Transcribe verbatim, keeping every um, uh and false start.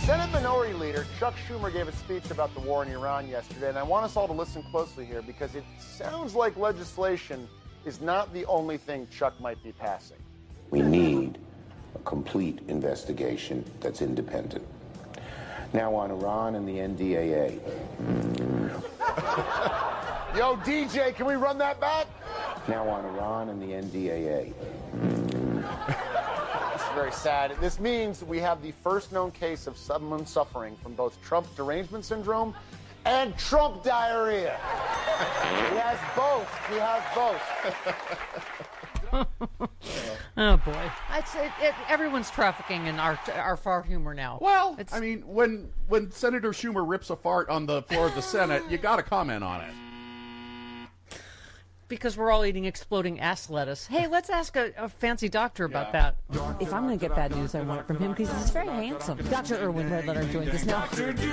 Senate Minority Leader Chuck Schumer gave a speech about the war in Iran yesterday, and I want us all to listen closely here because it sounds like legislation is not the only thing Chuck might be passing. We need a complete investigation that's independent. Now on Iran and the N D A A. Yo, D J, can we run that back? Now on Iran and the N D A A. This is very sad. This means we have the first known case of someone suffering from both Trump derangement syndrome and Trump diarrhea. He has both. He has both. Oh boy, I'd say it, everyone's trafficking in our our fart humor now. Well, it's, I mean, when when Senator Schumer rips a fart on the floor of the Senate, you got to comment on it. because we're all eating exploding ass lettuce. Hey, let's ask a, a fancy doctor about yeah. that. If I'm going to get bad news, I want it from him because he's very handsome. Doctor Irwin Red Letter joins us now.